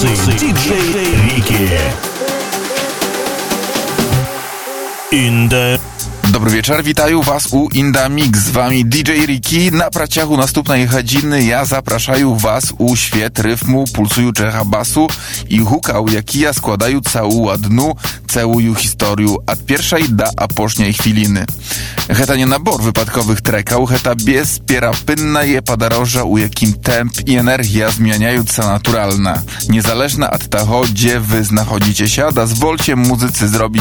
DJ Ricky. Добрый вечер, вітаю вас у Indamix. З вами DJ Ricky. На протягу наступної години я запрошую вас у świat rytmu pulsującego basu i hukał, jakie składаються у одну całую historię od pierwszej do ostatniej chwiliny. Гэта nie nabór wypadkowych trekał, гэта bezpierapynne podróże, u jakim temp i energia zmieniająca naturalna. Niezależna od tego, gdzie wy znachodzicie się, dozwólcie muzycy zrobić